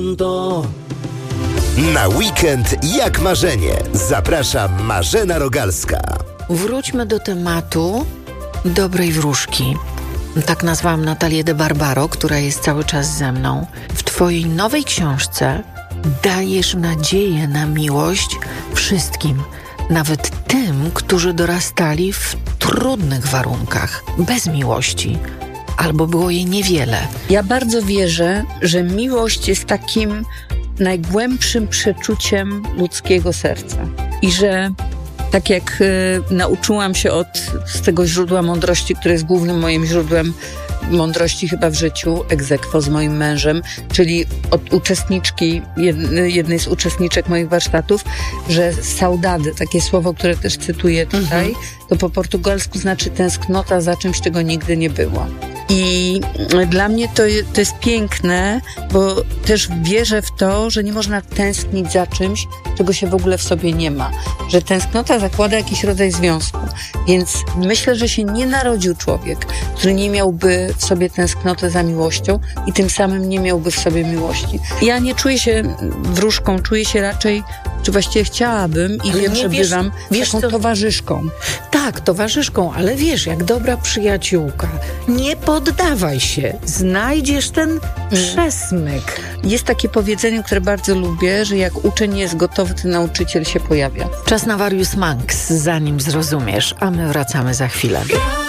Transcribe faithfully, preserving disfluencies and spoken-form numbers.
To... Na weekend jak marzenie. Zaprasza Marzena Rogalska. Wróćmy do tematu dobrej wróżki. Tak nazwałam Natalię de Barbaro, która jest cały czas ze mną. W twojej nowej książce dajesz nadzieję na miłość wszystkim, nawet tym, którzy dorastali w trudnych warunkach, bez miłości, albo było jej niewiele. Ja bardzo wierzę, że miłość jest takim najgłębszym przeczuciem ludzkiego serca i że tak jak y, nauczyłam się od z tego źródła mądrości, które jest głównym moim źródłem mądrości chyba w życiu, ex aequo z moim mężem, czyli od uczestniczki, jednej z uczestniczek moich warsztatów, że saudade, takie słowo, które też cytuję tutaj, mhm. to po portugalsku znaczy tęsknota za czymś, czego nigdy nie było. I dla mnie to, to jest piękne, bo też wierzę w to, że nie można tęsknić za czymś, czego się w ogóle w sobie nie ma. Że tęsknota zakłada jakiś rodzaj związku. Więc myślę, że się nie narodził człowiek, który nie miałby w sobie tęsknoty za miłością i tym samym nie miałby w sobie miłości. Ja nie czuję się wróżką, czuję się raczej, czy właściwie chciałabym i ale wiem, że wiesz, bywam wiesz, taką to... towarzyszką. Tak, towarzyszką, ale wiesz, jak dobra przyjaciółka, nie poddawaj się, znajdziesz ten przesmyk. Jest takie powiedzenie, które bardzo lubię, że jak uczeń jest gotowy, to nauczyciel się pojawia. Czas na Warius Manx, zanim zrozumiesz, a my wracamy za chwilę.